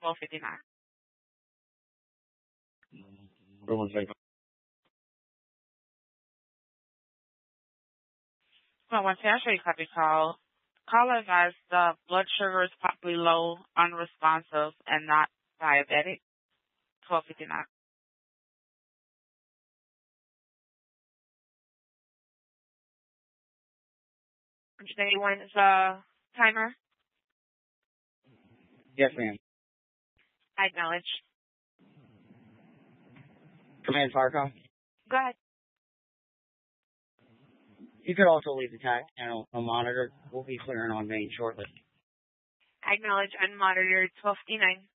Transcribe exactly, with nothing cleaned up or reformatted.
twelve fifty-nine. One second. So once again, I'll show you copy call. Caller advised the blood sugar is possibly low, unresponsive, and not diabetic. twelve fifty-nine. Today one is a timer. Yes, ma'am. I acknowledge. Command Farco. Go ahead. You could also leave the tag and a, a monitor will be clearing on main shortly. I acknowledge unmonitored twelve fifty-nine.